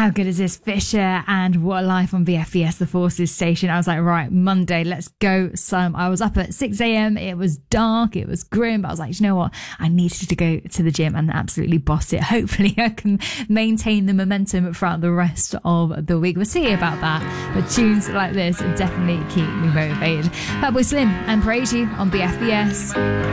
How good is this? Fisher and What a Life on BFBS, the Forces station. I was like, right, Monday, let's go. I was up at 6 a.m. It was dark. It was grim. But I was like, you know what? I needed to go to the gym and absolutely boss it. Hopefully I can maintain the momentum throughout the rest of the week. We'll see about that. But tunes like this definitely keep me motivated. Fatboy Slim and Praise You on BFBS.